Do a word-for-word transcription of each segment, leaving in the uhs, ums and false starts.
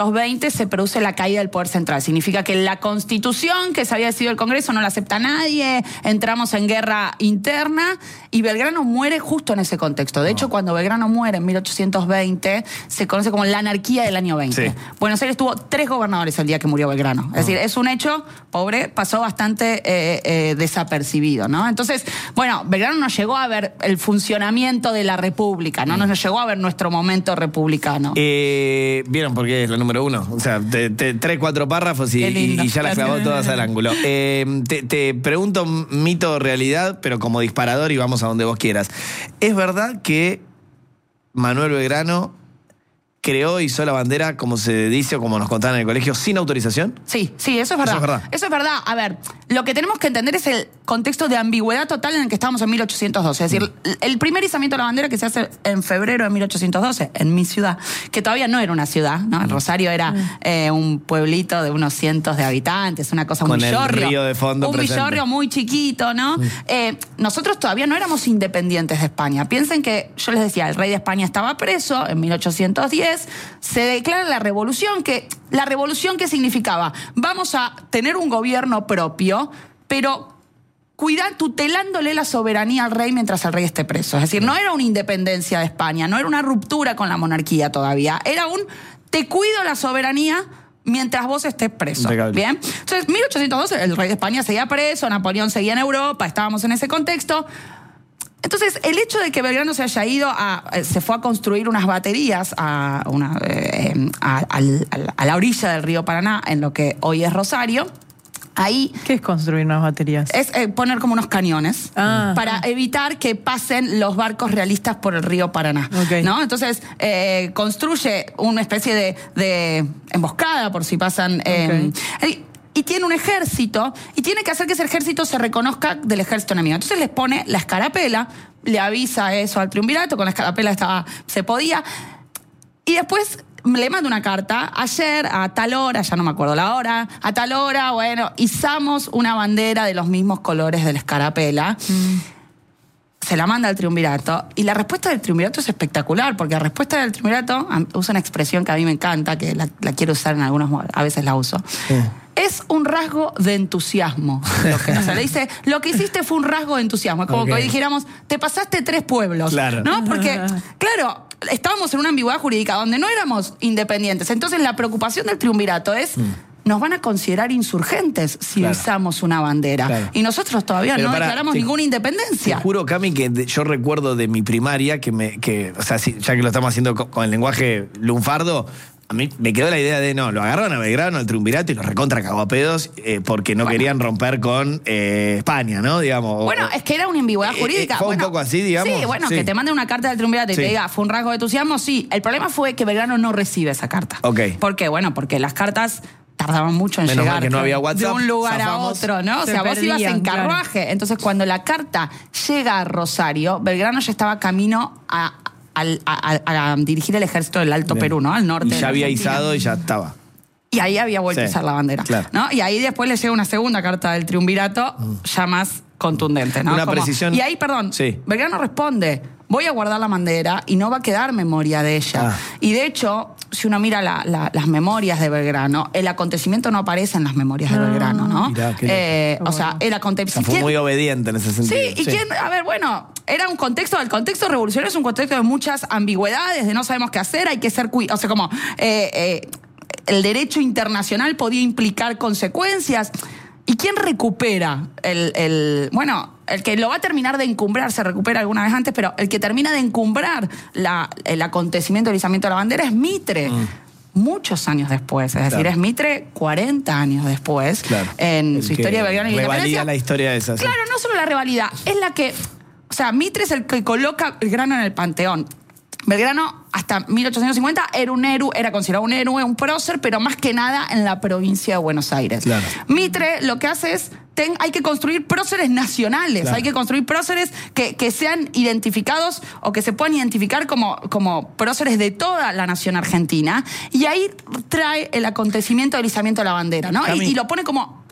veinte se produce la caída del poder central. Significa que la Constitución que se había decidido el Congreso no la acepta nadie, entramos en guerra interna y Belgrano muere justo en ese contexto. De hecho, cuando Belgrano muere en mil ochocientos veinte, se conoce como la anarquía del año veinte. Sí. Buenos Aires tuvo tres gobernadores el día que murió Belgrano. Es decir, es un hecho, pobre, pasó bastante eh, eh, desapercibido, ¿no? Entonces, bueno, Belgrano no llegó a ver el funcionamiento de la República, ¿no? No nos llegó a ver nuestro momento republicano. Eh, ¿Vieron por qué es la número uno? O sea, te, te, tres, cuatro párrafos y, y, y ya las clavó todas al ángulo. Eh, te, te pregunto mito o realidad, pero como disparador y vamos a donde vos quieras. ¿Es verdad que Manuel Belgrano creó y hizo la bandera, como se dice o como nos contaban en el colegio, sin autorización? Sí, sí, eso es verdad. Eso es verdad. Eso es verdad. A ver, lo que tenemos que entender es el contexto de ambigüedad total en el que estábamos en mil ochocientos doce. Es decir, mm. el primer izamiento de la bandera que se hace en febrero de mil ochocientos doce, en mi ciudad, que todavía no era una ciudad, ¿no? Mm. Rosario era mm. eh, un pueblito de unos cientos de habitantes, una cosa, un villorrio. Con el río de fondo Un presente. villorrio muy chiquito, ¿no? Mm. Eh, nosotros todavía no éramos independientes de España. Piensen que, yo les decía, el rey de España estaba preso en mil ochocientos diez, se declara la revolución, que la revolución ¿qué significaba? Vamos a tener un gobierno propio, pero cuidar, tutelándole la soberanía al rey mientras el rey esté preso. Es decir, no era una independencia de España, no era una ruptura con la monarquía todavía, era un te cuido la soberanía mientras vos estés preso. Impecable. ¿Bien? Entonces, mil ochocientos doce, el rey de España seguía preso, Napoleón seguía en Europa, estábamos en ese contexto. Entonces, el hecho de que Belgrano se haya ido a, se fue a construir unas baterías a, una, eh, a, a, a la orilla del río Paraná, en lo que hoy es Rosario. Ahí, ¿qué es construir unas baterías? Es eh, poner como unos cañones ah, para ah. evitar que pasen los barcos realistas por el río Paraná. Okay. ¿No? Entonces, eh, construye una especie de, de emboscada por si pasan... Eh, okay. Y tiene un ejército, y tiene que hacer que ese ejército se reconozca del ejército enemigo. Entonces les pone la escarapela, le avisa eso al triunvirato, con la escarapela estaba, se podía, y después le manda una carta, ayer a tal hora, ya no me acuerdo la hora, a tal hora, bueno, izamos una bandera de los mismos colores de la escarapela. Mm. Se la manda al triunvirato, y la respuesta del triunvirato es espectacular, porque la respuesta del triunvirato, usa una expresión que a mí me encanta, que la, la quiero usar en algunos, a veces la uso. Sí. Es un rasgo de entusiasmo. Lo que, o sea, le dice, lo que hiciste fue un rasgo de entusiasmo. Es como okay. que hoy dijéramos, te pasaste tres pueblos. Claro. ¿No? Porque, claro, estábamos en una ambigüedad jurídica donde no éramos independientes. Entonces la preocupación del triunvirato es... Mm. Nos van a considerar insurgentes si claro. usamos una bandera. Claro. Y nosotros todavía Pero no para, declaramos te, ninguna independencia. Te juro, Cami, que de, yo recuerdo de mi primaria, que, me, que o sea, si, ya que lo estamos haciendo con, con el lenguaje lunfardo, a mí me quedó la idea de, no, lo agarraron a Belgrano, al triunvirato, y los recontra cagó a pedos eh, porque no bueno. querían romper con eh, España, ¿no? Digamos. Bueno, o, es que era una ambigüedad jurídica. Eh, fue bueno, un poco así, digamos. Sí, bueno, sí. que te manden una carta del triunvirato y sí. te diga, fue un rasgo de entusiasmo, sí. El problema fue que Belgrano no recibe esa carta. Ok. ¿Por qué? Bueno, porque las cartas... tardaban mucho en Menos llegar que no había WhatsApp, de un lugar zafamos, a otro, ¿no? O sea, perdían, vos ibas en carruaje. Claro. Entonces, cuando la carta llega a Rosario, Belgrano ya estaba camino a, a, a, a, a dirigir el ejército del Alto Bien. Perú, ¿no? Al norte. Y ya había izado y ya estaba. Y ahí había vuelto sí. a izar la bandera, claro. ¿no? Y ahí después le llega una segunda carta del triunvirato, mm. ya más contundente, ¿no? Una Como, precisión. Y ahí, perdón, sí. Belgrano responde, voy a guardar la bandera y no va a quedar memoria de ella. Ah. Y de hecho, si uno mira la, la, las memorias de Belgrano, el acontecimiento no aparece en las memorias de Belgrano, ¿no? Mirá, eh, o sea, el acontecimiento... O sea, fue muy obediente en ese sentido. Sí, y sí. quién, a ver, bueno, era un contexto, el contexto revolucionario es un contexto de muchas ambigüedades, de no sabemos qué hacer, hay que ser cuidadosos, o sea, como eh, eh, el derecho internacional podía implicar consecuencias. ¿Y quién recupera el, el... Bueno, el que lo va a terminar de encumbrar, se recupera alguna vez antes, pero el que termina de encumbrar la, el acontecimiento del izamiento de la bandera es Mitre. Mm. Muchos años después, es decir, claro. es Mitre cuarenta años después, claro. en el su historia de Belgrano y la independencia. la historia de esa. Sí. Claro, no solo la rivalidad, es la que... O sea, Mitre es el que coloca Belgrano en el panteón. Belgrano, hasta mil ochocientos cincuenta, era un héroe, era considerado un héroe, un prócer, pero más que nada en la provincia de Buenos Aires. Claro. Mitre lo que hace es, ten, hay que construir próceres nacionales, claro. hay que construir próceres que, que sean identificados o que se puedan identificar como, como próceres de toda la nación argentina, y ahí trae el acontecimiento del izamiento de la bandera, ¿no? Y, y lo pone como...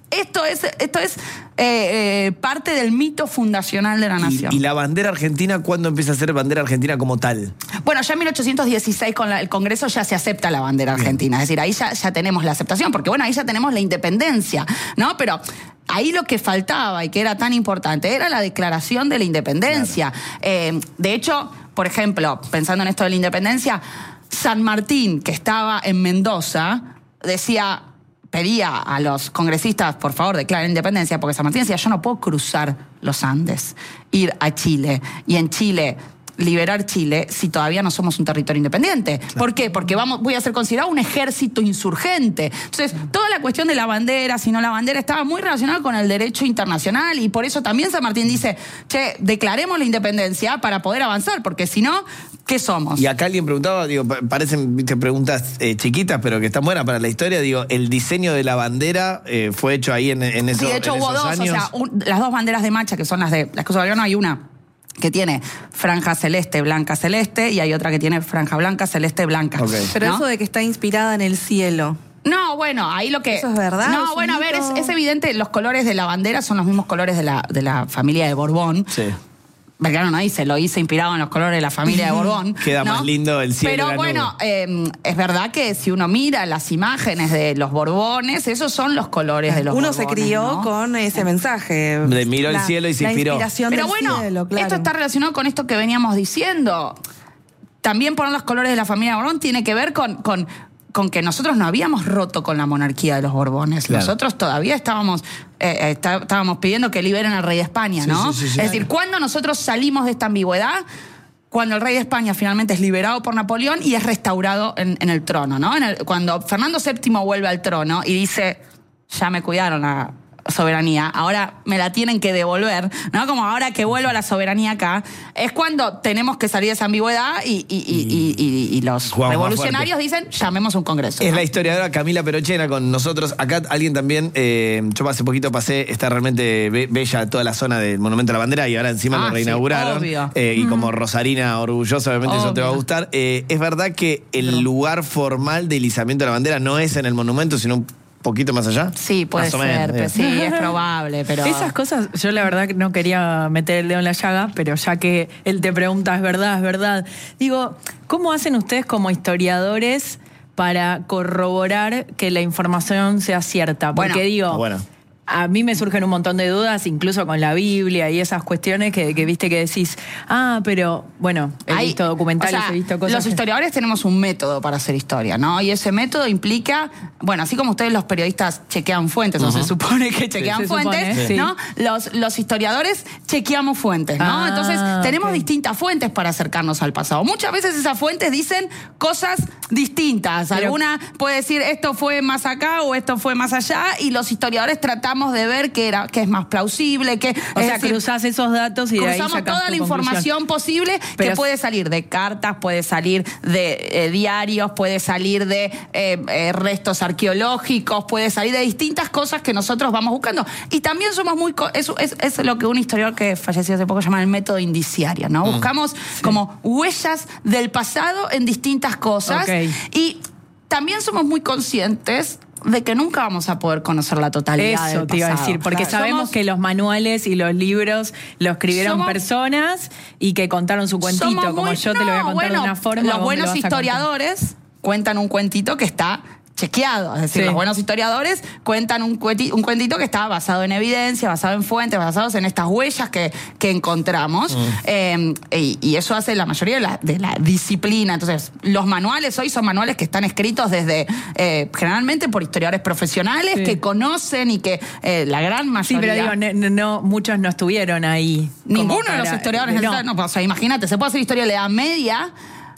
Esto es, esto es eh, eh, parte del mito fundacional de la nación. ¿Y, y la bandera argentina cuándo empieza a ser bandera argentina como tal? Bueno, ya en mil ochocientos dieciséis con la, el Congreso ya se acepta la bandera argentina. Bien. Es decir, ahí ya, ya tenemos la aceptación, porque bueno, ahí ya tenemos la independencia, ¿no? Pero ahí lo que faltaba y que era tan importante era la declaración de la independencia. Claro. Eh, de hecho, por ejemplo, pensando en esto de la independencia, San Martín, que estaba en Mendoza, decía... pedía a los congresistas, por favor, declaren independencia, porque San Martín decía, yo no puedo cruzar los Andes, ir a Chile, y en Chile liberar Chile si todavía no somos un territorio independiente. Claro. ¿Por qué? Porque vamos, voy a ser considerado un ejército insurgente. Entonces, toda la cuestión de la bandera, si no la bandera, estaba muy relacionada con el derecho internacional, y por eso también San Martín dice, che, declaremos la independencia para poder avanzar, porque si no, ¿qué somos? Y acá alguien preguntaba, digo, parecen ¿viste, preguntas eh, chiquitas, pero que están buenas para la historia. Digo, el diseño de la bandera eh, fue hecho ahí en, en esos años. Sí, de hecho hubo dos, años. o sea, un, las dos banderas de marcha, que son las de las que todavía no hay una que tiene franja celeste, blanca, celeste, y hay otra que tiene franja blanca, celeste, blanca. Okay. Pero ¿no? Eso de que está inspirada en el cielo. No, bueno, ahí lo que... ¿Eso es verdad? No, bueno, a ver, es, es evidente, los colores de la bandera son los mismos colores de la, de la familia de Borbón. Sí. Belgrano no dice, lo hice inspirado en los colores de la familia de Borbón. Queda ¿no? más lindo el cielo. Pero bueno, eh, es verdad que si uno mira las imágenes de los Borbones, esos son los colores de los uno Borbones. Uno se crió ¿no? con ese mensaje. De miró la, el cielo y se inspiró. Inspiración Pero del bueno, cielo, claro. Esto está relacionado con esto que veníamos diciendo. También poner los colores de la familia de Borbón tiene que ver con... con con que nosotros no habíamos roto con la monarquía de los Borbones. Claro. Nosotros todavía estábamos eh, está, estábamos pidiendo que liberen al rey de España, sí, ¿no? Sí, sí, sí, es decir, cuando nosotros salimos de esta ambigüedad, cuando el rey de España finalmente es liberado por Napoleón y es restaurado en, en el trono, ¿no? En el, cuando Fernando séptimo vuelve al trono y dice, ya me cuidaron la soberanía, ahora me la tienen que devolver, ¿no? Como ahora que vuelvo a la soberanía acá, es cuando tenemos que salir de esa ambigüedad y, y, y, y, y, y los Juan, revolucionarios dicen, llamemos un congreso. Es ¿no? la historiadora Camila Perochena con nosotros. Acá alguien también, eh, yo hace poquito pasé, está realmente be bella toda la zona del Monumento a la Bandera y ahora encima ah, lo reinauguraron. Sí, eh, y mm. como rosarina orgullosa, obviamente obvio. Eso te va a gustar. Eh, es verdad que el Pero... lugar formal de izamiento de la bandera no es en el monumento, sino un poquito más allá. Sí, puede ser, menos, pero sí, es probable, pero... Esas cosas, yo la verdad que no quería meter el dedo en la llaga, pero ya que él te pregunta, ¿es verdad, es verdad? Digo, ¿cómo hacen ustedes como historiadores para corroborar que la información sea cierta? Porque bueno, digo... Bueno. A mí me surgen un montón de dudas, incluso con la Biblia y esas cuestiones que, que viste que decís, ah, pero bueno, he Hay, visto documentales, o sea, he visto cosas. Los que... historiadores tenemos un método para hacer historia, ¿no? Y ese método implica, bueno, así como ustedes los periodistas chequean fuentes, uh-huh. o se supone que chequean sí, fuentes, supone, ¿no? Sí. Los, los historiadores chequeamos fuentes, ¿no? Ah, Entonces, tenemos okay. distintas fuentes para acercarnos al pasado. Muchas veces esas fuentes dicen cosas distintas. Pero... Alguna puede decir, esto fue más acá o esto fue más allá, y los historiadores tratamos de ver qué era, qué es más plausible, que o sea, decir, cruzás esos datos y de ahí cruzamos toda la información posible. Pero que puede salir de cartas, puede salir de eh, diarios, puede salir de eh, eh, restos arqueológicos, puede salir de distintas cosas que nosotros vamos buscando. Y también somos muy... Eso es, es lo que un historiador que falleció hace poco llama el método indiciario, ¿no? Mm, Buscamos sí. como huellas del pasado en distintas cosas. Okay. Y también somos muy conscientes de que nunca vamos a poder conocer la totalidad Eso del te iba a decir, porque claro. sabemos somos, que los manuales y los libros los escribieron somos, personas y que contaron su cuentito, muy, como yo no, te lo voy a contar bueno, de una forma. Los buenos historiadores cuentan un cuentito que está chequeado, es decir, sí. los buenos historiadores cuentan un, cuenti, un cuentito que está basado en evidencia, basado en fuentes, basados en estas huellas que, que encontramos, mm. eh, y, y eso hace la mayoría de la, de la disciplina. Entonces, los manuales hoy son manuales que están escritos desde, eh, generalmente por historiadores profesionales, sí. que conocen y que eh, la gran mayoría... Sí, pero digo, no, no, muchos no estuvieron ahí. Ninguno para, de los historiadores, no. no, o sea, imagínate, se puede hacer historia de la Edad Media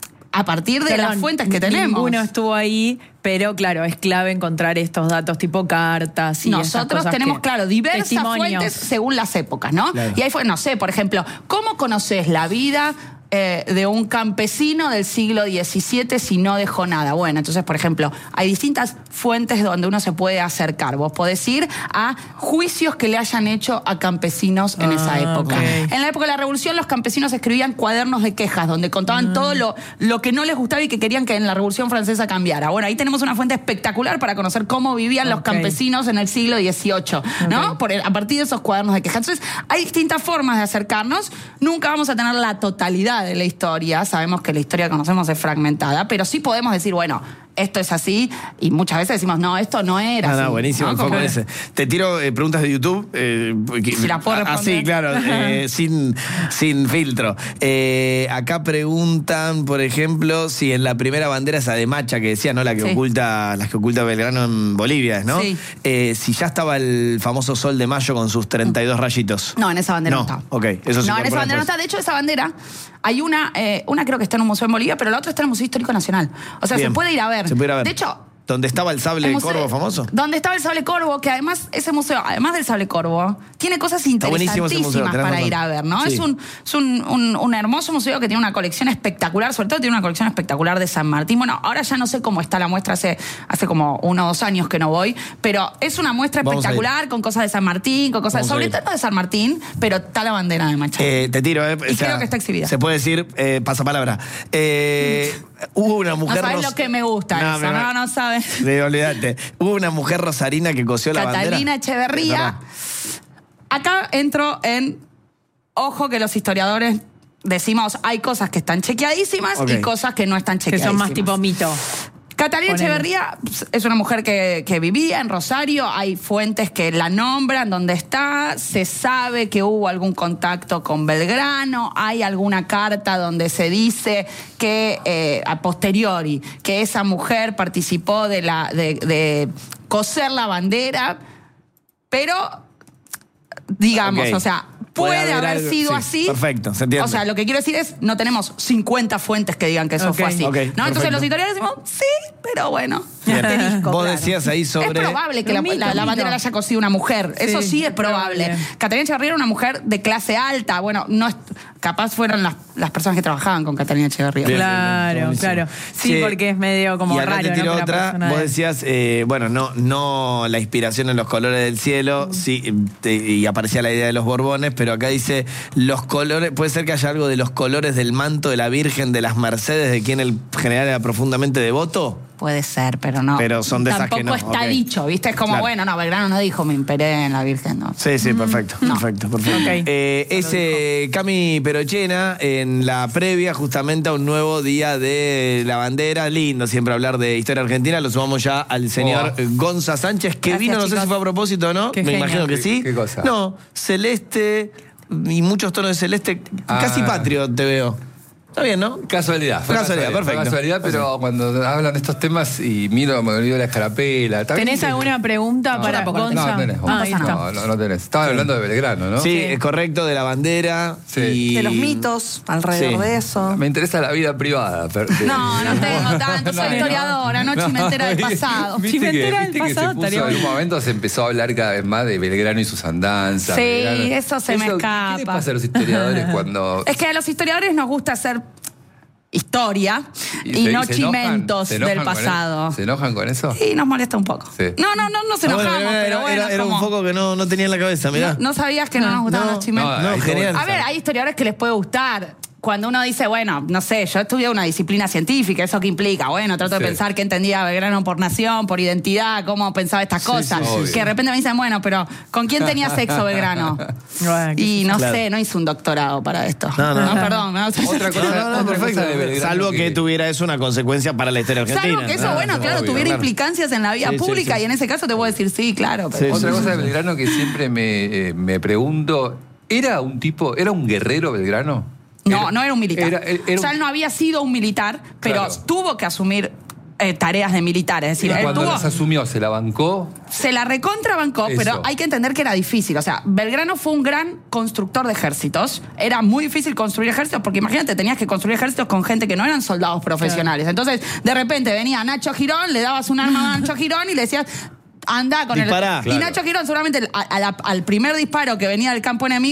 a partir de Perdón, las fuentes que tenemos. Ninguno estuvo ahí, pero claro, es clave encontrar estos datos tipo cartas y nosotros tenemos, que, claro, diversas fuentes según las épocas, ¿no? Claro. Y ahí fue, no sé, por ejemplo, ¿cómo conoces la vida eh, de un campesino del siglo diecisiete si no dejó nada? Bueno, entonces, por ejemplo, hay distintas fuentes donde uno se puede acercar. Vos podés ir a juicios que le hayan hecho a campesinos en ah, esa época. Okay. En la época de la Revolución, los campesinos escribían cuadernos de quejas donde contaban ah. todo lo, lo que no les gustaba y que querían que en la Revolución Francesa cambiara. Bueno, ahí tenemos una fuente espectacular para conocer cómo vivían okay. los campesinos en el siglo dieciocho, ¿no? Okay. Por el, a partir de esos cuadernos de quejas. Entonces, hay distintas formas de acercarnos. Nunca vamos a tener la totalidad de la historia. Sabemos que la historia que conocemos es fragmentada, pero sí podemos decir, bueno, esto es así, y muchas veces decimos, no, esto no era ah, así. No, buenísimo, ¿no? El foco ese. Te tiro eh, preguntas de YouTube. Eh, si la puedo responder. Así, claro, eh, sin, sin filtro. Eh, acá preguntan, por ejemplo, si en la primera bandera esa de Macha que decía, ¿no? La que sí. oculta, las que oculta Belgrano en Bolivia, ¿no? Sí. Eh, si ya estaba el famoso Sol de Mayo con sus treinta y dos rayitos. No, en esa bandera no, no está. Ok, eso sí. No, en esa bandera no está. De hecho, esa bandera, hay una, eh, una creo que está en un museo en Bolivia, pero la otra está en el Museo Histórico Nacional. O sea, Bien. se puede ir a ver. Se puede ir a ver. De hecho, ¿dónde estaba el sable el museo, corvo famoso? Donde estaba el sable corvo, que además ese museo, además del sable corvo, tiene cosas interesantísimas para ir a ver, ¿no? Sí. Es, un, es un, un, un hermoso museo que tiene una colección espectacular, sobre todo tiene una colección espectacular de San Martín. Bueno, ahora ya no sé cómo está la muestra, hace, hace como uno o dos años que no voy, pero es una muestra Vamos espectacular con cosas de San Martín, con cosas, sobre todo de San Martín, pero está la bandera de Machado. Eh, te tiro, ¿eh? Y o sea, creo que está exhibida. Se puede decir, eh, pasapalabra. Eh, hubo una mujer... No sabes lo que me gusta no, eso, me no, no sabes. Olvídate. Hubo una mujer rosarina que cosió la bandera. Catalina Echeverría. Acá entro en... Ojo que los historiadores decimos hay cosas que están chequeadísimas okay. y cosas que no están chequeadísimas. Que son más tipo mito. Catalina Ponele. Echeverría es una mujer que, que vivía en Rosario, hay fuentes que la nombran donde está, se sabe que hubo algún contacto con Belgrano, hay alguna carta donde se dice que eh, a posteriori, que esa mujer participó de, la, de, de coser la bandera, pero digamos, okay. o sea... Puede, puede haber, haber sido sí, así. Perfecto, se entiende. O sea, lo que quiero decir es, no tenemos cincuenta fuentes que digan que eso okay, fue así. Okay, ¿no? Entonces los historiadores decimos, sí, pero bueno. Disco, Vos claro. decías ahí sobre... Es probable que la, mito, la, la bandera la haya cosido una mujer. Sí, eso sí es probable. probable. Catalina Echeverría era una mujer de clase alta. Bueno, no es, capaz fueron las, las personas que trabajaban con Catalina Echeverría. Bien, claro, bien, bien, claro. Sí, sí, porque es medio como y acá raro. Te tiro ¿no? otra. Vos de... decías, eh, bueno, no, no la inspiración en los colores del cielo, mm. sí, te, y aparecía la idea de los Borbones, pero acá dice los colores, puede ser que haya algo de los colores del manto de la Virgen de las Mercedes, de quien el general era profundamente devoto. Puede ser, pero no. Pero son de esas que no. Tampoco está okay. dicho, ¿viste? Es como, claro. bueno, no, Belgrano no dijo, me imperé en la Virgen, ¿no? Sí, sí, perfecto, no. perfecto, perfecto. Okay. Eh, ese Cami Perochena, en la previa justamente a un nuevo día de la bandera, lindo siempre hablar de historia argentina, lo sumamos ya al señor oh. Gonza Sánchez, que Gracias, vino, no chicos. sé si fue a propósito o no, Qué me genio. imagino que sí. ¿Qué, qué cosa? No, celeste y muchos tonos de celeste, ah. casi patrio te veo. Está bien, ¿no? Casualidad. Fue casualidad, casualidad, perfecto. Casualidad, pero cuando hablan de estos temas y miro, me olvido la escarapela. ¿Tenés alguna pregunta no, para Gonza? No, no tenés. Ah, no, no, no tenés. Estaban sí. hablando de Belgrano, ¿no? Sí, sí, es correcto, de la bandera. Sí. Y... de los mitos alrededor sí. de eso. Me interesa la vida privada. Pero, no, no tengo tanto. Soy no, historiadora, no, no chimentera del pasado. Chimentera del pasado. Que se puso, en un momento se empezó a hablar cada vez más de Belgrano y sus andanzas. Sí, Belgrano. eso se eso, me escapa. ¿Qué les pasa a los historiadores cuando...? Es que a los historiadores nos gusta hacer... historia y, y no chimentos del pasado. ¿Se enojan con eso? Sí, nos molesta un poco. Sí. No, no, no, no se enojamos, ah, bueno, era, pero bueno. Era, era como... un foco que no, no tenía en la cabeza, mirá. No, no sabías que no, no nos gustaban no, los chimentos. No, no, genial. A ver, hay historiadores que les puede gustar. Cuando uno dice, bueno, no sé, yo estudié una disciplina científica, ¿eso qué implica? Bueno, trato sí. de pensar qué entendía Belgrano por nación, por identidad, cómo pensaba estas cosas. Sí, sí, que de repente me dicen, bueno, pero ¿con quién tenía sexo Belgrano? Bueno, y no claro. sé, no hice un doctorado para esto. No, no, no perdón. No. Otra cosa, no, no, otra perfecto. Cosa de Belgrano Salvo que... que tuviera eso una consecuencia para la historia argentina. Salvo que eso, no, bueno, claro, obvio, tuviera claro. implicancias en la vida sí, pública sí, sí. y en ese caso te puedo decir sí, claro. Pero... Sí, otra cosa de Belgrano que siempre me, eh, me pregunto, ¿era un tipo, era un guerrero Belgrano? No, era, no era un militar. Era, era, era un... O sea, él no había sido un militar, pero claro. tuvo que asumir eh, tareas de militar. Es decir, y él cuando tuvo... las asumió, ¿se la bancó? Se la recontrabancó, Eso. pero hay que entender que era difícil. O sea, Belgrano fue un gran constructor de ejércitos. Era muy difícil construir ejércitos porque imagínate, tenías que construir ejércitos con gente que no eran soldados profesionales. Claro. Entonces, de repente venía Nacho Girón, le dabas un arma a Nacho Girón y le decías... anda con Dispará. el... Claro. Y Nacho Girón seguramente a, a la, al primer disparo que venía del campo enemigo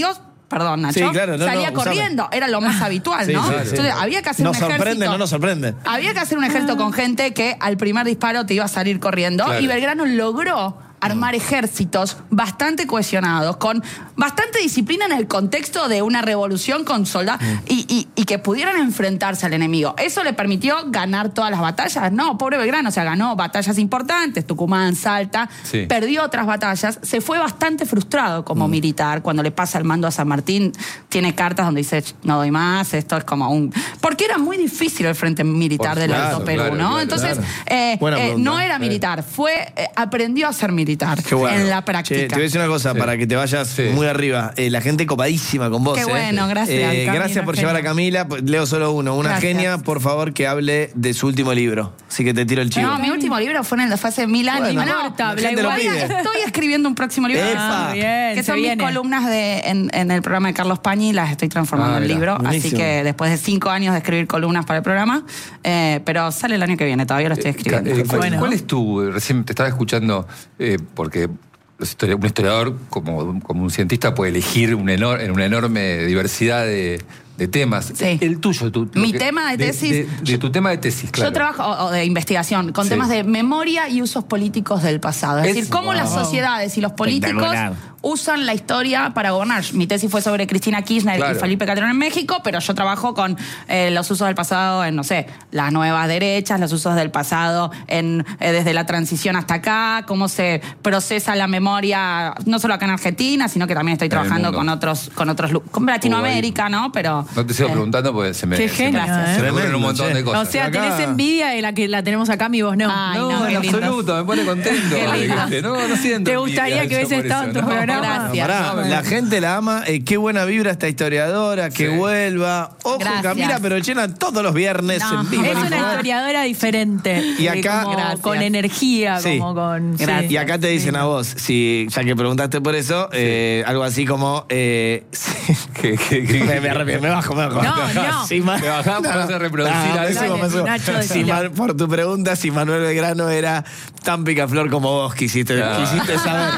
perdón, Nacho, Sí, claro, no, salía no, corriendo. usame. Era lo más habitual, Sí, ¿no? sí, sí. Entonces había que hacer Nos un ejército. sorprende, no nos sorprende. Había que hacer un ejército con gente que al primer disparo te iba a salir corriendo. Claro. Y Belgrano logró armar ejércitos bastante cohesionados, con bastante disciplina en el contexto de una revolución con soldados y, y, y que pudieran enfrentarse al enemigo. ¿Eso le permitió ganar todas las batallas? No, pobre Belgrano, o sea, ganó batallas importantes, Tucumán, Salta, Sí. perdió otras batallas, se fue bastante frustrado como Mm. militar. Cuando le pasa el mando a San Martín, tiene cartas donde dice, no doy más, esto es como un... Porque era muy difícil el frente militar Por- del claro, Alto Perú, claro, ¿no? claro, Entonces, claro. eh, Buena eh, pregunta. no era militar, fue, eh, aprendió a ser militar Qué bueno. en la Che, práctica. te voy a decir una cosa Sí. para que te vayas Sí. muy arriba. Eh, la gente copadísima con vos. Qué eh. bueno, gracias, Eh, Camila, gracias por genia. llevar a Camila. Leo solo uno. Una Gracias. genia, por favor, que hable de su último libro. Así que te tiro el chivo. No, mi último libro fue en el de hace mil años. Bueno, no, no importa, habla la gente lo igual. pide. Estoy escribiendo un próximo libro. Epa. Ah, bien, que se son mis viene. columnas de, en, en el programa de Carlos Pañi, las estoy transformando Ah, en mira. libro. Buenísimo. Así que después de cinco años de escribir columnas para el programa, eh, pero sale el año que viene, todavía lo estoy escribiendo. Eh, ¿cuál, Bueno. cuál es tu, recién te estaba escuchando, eh, porque los histori- un historiador como, como un cientista puede elegir un enor- en una enorme diversidad de, de temas. Sí. El tuyo, tu, lo Mi que- tema de tesis- De, de tu tema de tesis, claro. Yo trabajo o, o de investigación con Sí. temas de memoria y usos políticos del pasado. Es, Es- decir, cómo wow. las sociedades y los políticos Espectacular. usan la historia para gobernar. Mi tesis fue sobre Cristina Kirchner Claro. y Felipe Calderón en México, pero yo trabajo con eh, los usos del pasado en, no sé, las nuevas derechas, los usos del pasado en, eh, desde la transición hasta acá, cómo se procesa la memoria, no solo acá en Argentina, sino que también estoy En el trabajando mundo. con otros, con otros, lu- con Latinoamérica, ¿no? Pero No te sigo eh, preguntando porque se me, Qué se me- genio, se me ¿eh? ocurren Tremendo, un montón che. de cosas. O sea, Acá- tenés envidia de la que la tenemos acá, mi vos no. Ay, no, no, en qué lindo. absoluto, me pone contento. Qué lindo. Este, No, no siento ¿Te envidia gustaría que yo hubiese por estado eso, en tu no. programa? Gracias. Pará, No, la gente la ama. Eh, qué buena vibra esta historiadora. Que Sí. vuelva. Ojo, Gracias. Camila, pero llena todos los viernes No. en vivo. Es en una Infobae. historiadora diferente. Y eh, acá- como Gracias. con energía, Sí. como con. sí. Gracias. Y acá te dicen a vos, si ya que preguntaste por eso, eh, algo así como. Eh, Que- que- que- me, me arrepiento, me bajo, me bajo. No, me bajo. no. Si Ma- Me bajaba para hacer reproducir No, algo. me subo, me Dale, subo. Nacho, Si decilo. Ma- por tu pregunta, si Manuel Belgrano era tan picaflor como vos quisiste, Claro. quisiste saber.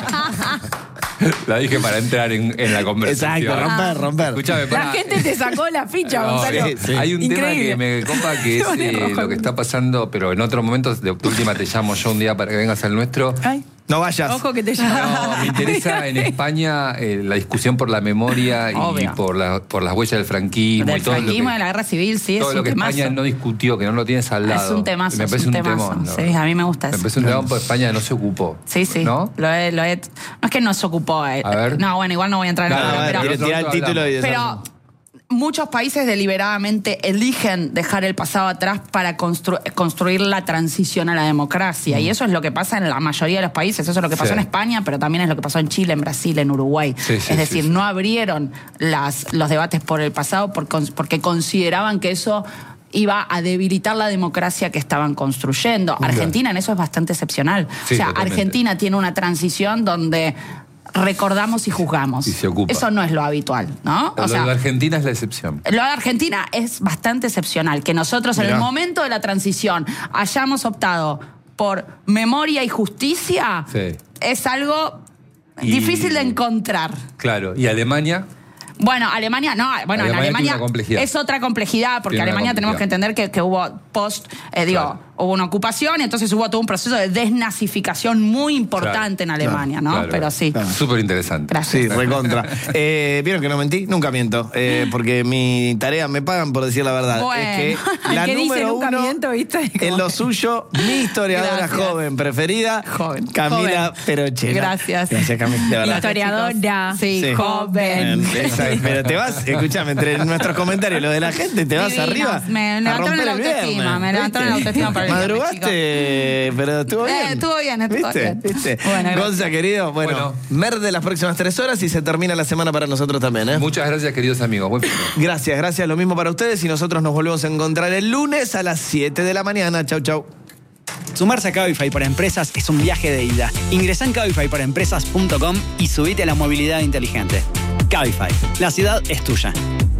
La dije para entrar en, en la conversación. Exacto, romper, romper. Escuchame, La pará. gente te sacó la ficha, No, Gonzalo. sí, sí. Hay un tema Increíble. que me copa que es Pone eh, rojo. lo que está pasando, pero en otro momento, de última te llamo yo un día para que vengas al nuestro. Ay, No vayas. ojo que te llamo. No, me interesa en España eh, la discusión por la memoria y Obvio. por, la, por las huellas del franquismo. Del y todo franquismo, lo de que, la guerra civil, sí, todo es lo un que temazo. España no discutió, que no lo tienes al lado. Es un temazo, Me es parece un un, temazo. temón. ¿no? Sí, a mí me gusta Me eso. parece un temón porque España no se ocupó. Sí, sí. ¿No? Lo he, lo he- no es que no se ocupó. eh. A ver. No, bueno, igual no voy a entrar en Claro, el a ver, pero, tira, tira el título y pero muchos países deliberadamente eligen dejar el pasado atrás para constru- construir la transición a la democracia. Y eso es lo que pasa en la mayoría de los países. Eso es lo que pasó Sí. en España, pero también es lo que pasó en Chile, en Brasil, en Uruguay. Sí, sí, es decir, sí, sí. no abrieron las, los debates por el pasado por cons- porque consideraban que eso iba a debilitar la democracia que estaban construyendo. Argentina en eso es bastante excepcional. Sí, o sea, totalmente. Argentina tiene una transición donde recordamos y juzgamos. Y se ocupa. Eso no es lo habitual, ¿no? Lo O sea, de Argentina es la excepción. lo de Argentina es bastante excepcional. Que nosotros en Mirá. el momento de la transición hayamos optado por memoria y justicia Sí. es algo Y- difícil de encontrar. Claro. ¿Y Alemania? Bueno, Alemania, no, bueno, Alemania en tiene Alemania una complejidad. es otra complejidad, porque Tiene una Alemania tenemos que complejidad. entender que, que hubo post, eh, digo, Claro. hubo una ocupación y entonces hubo todo un proceso de desnazificación muy importante Claro. en Alemania, ¿no? Claro. Pero sí. Súper interesante. Gracias. Sí, recontra. Eh, ¿Vieron que no mentí? Nunca miento. Eh, porque mi tarea me pagan por decir la verdad. Bueno. Es que El la que dice número nunca uno miento, ¿viste? en lo suyo, mi historiadora Gracias. joven preferida, Joven. Camila Joven. Perochena. Gracias. Gracias, Camila. De verdad. Historiadora. Sí, Sí. joven. Exacto. Pero te vas, escúchame, entre nuestros comentarios, lo de la gente, te vas Divinos. arriba. Me a levantaron romper la el viernes, autoestima, me levantaron ¿viste? la autoestima para el viernes, Madrugaste, pero estuvo bien. Eh, estuvo bien, estuvo ¿Viste? bien. ¿Viste? Bueno, gracias. Gonza, querido, bueno, Bueno. mer de las próximas tres horas y se termina la semana para nosotros también, ¿eh? Muchas gracias, queridos amigos. Buen fin de- Gracias, gracias. Lo mismo para ustedes y nosotros nos volvemos a encontrar el lunes a las siete de la mañana. Chau, chau. Sumarse a Cabify para empresas es un viaje de ida. Ingresá en cabify para empresas punto com y subite a la movilidad inteligente. Cabify, la ciudad es tuya.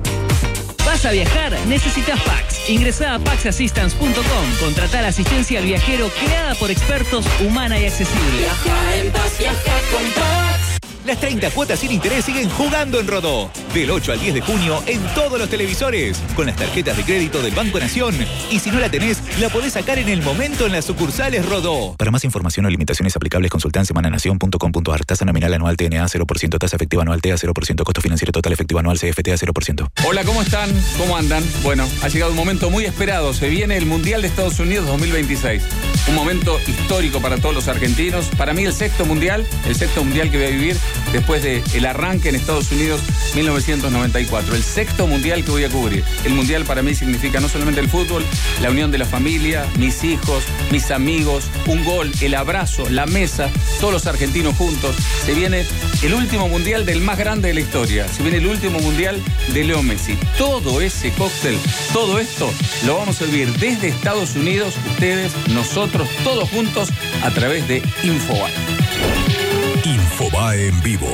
¿Vas a viajar? Necesitas Pax. Ingresá a pax assistance punto com. Contratá la asistencia al viajero creada por expertos, humana y accesible. Viaja en paz, viaja con Pax. Las treinta cuotas sin interés siguen jugando en Rodó. Del ocho al diez de junio en todos los televisores, con las tarjetas de crédito del Banco Nación. Y si no la tenés, la podés sacar en el momento en las sucursales Rodó. Para más información o limitaciones aplicables, consulta en semananación punto com punto a r. Tasa nominal anual T N A cero por ciento, tasa efectiva anual T A cero por ciento, costo financiero total efectivo anual C F T A cero por ciento. Hola, ¿cómo están? ¿Cómo andan? Bueno, ha llegado un momento muy esperado. Se viene el Mundial de Estados Unidos dos mil veintiséis. Un momento histórico para todos los argentinos. Para mí el sexto Mundial, el sexto Mundial que voy a vivir después del arranque en Estados Unidos mil novecientos noventa y cuatro. El sexto Mundial que voy a cubrir. El Mundial para mí significa no solamente el fútbol, la unión de la familia, mis hijos, mis amigos, un gol, el abrazo, la mesa, todos los argentinos juntos. Se viene el último Mundial del más grande de la historia. Se viene el último Mundial de Leo Messi. Todo ese cóctel, todo esto lo vamos a vivir desde Estados Unidos, ustedes, nosotros, todos juntos a través de Infobae. Infobae en vivo.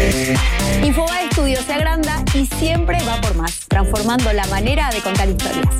Infobae Studio se agranda y siempre va por más, transformando la manera de contar historias.